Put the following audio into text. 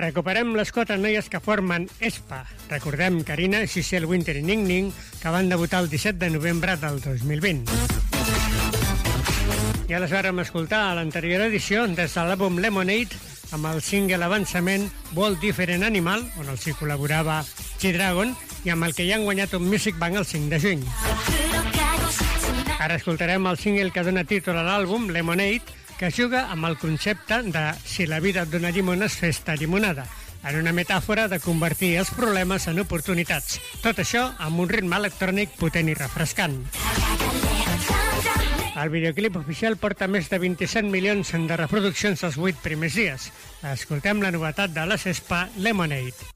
Recuperem les 4 noies que formen ESPA. Recordem Karina, Giselle Winter i Ning Ning, que van debutar el 17 de novembre del 2020. Ja les vàrem escoltar a l'anterior edició des de l'àlbum Lemonade amb el single avançament World Different Animal, on els hi col·laborava G-Dragon, i amb el que ja han guanyat un Music Bank el 5 de juny. Ara escoltarem el single que dona títol a l'àlbum, Lemonade, que juga amb el concepte de si la vida et dona llimones, fes-te llimonada, en una metàfora de convertir els problemes en oportunitats. Tot això amb un ritme electrònic potent i refrescant. El videoclip oficial porta més de 27 milions de reproduccions els 8 primers dies. Escoltem la novetat de les ESPA, Lemonade.